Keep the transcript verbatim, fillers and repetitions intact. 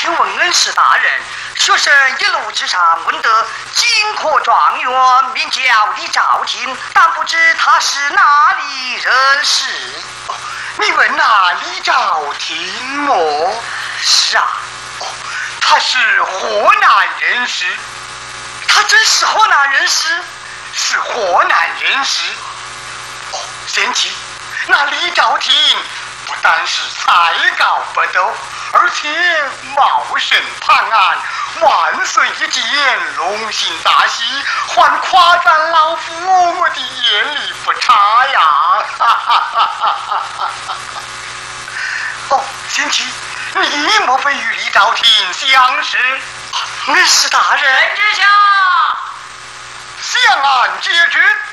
请问恩师大人，学生一路之上闻得金科状元名叫李兆廷，但不知他是哪里人士。 哦，你问那李兆廷么？ 是啊。 哦，他是河南人士。 他真是河南人士？ 是河南人士。哦，贤妻，那李兆廷不但是才高不斗，而且茂盛庞安，万岁一见，龙心大喜，还夸赞老夫我的眼力不差呀！哦，贤妻，你莫非与李兆廷相识？ 恩师大人， 之下， 相安皆知。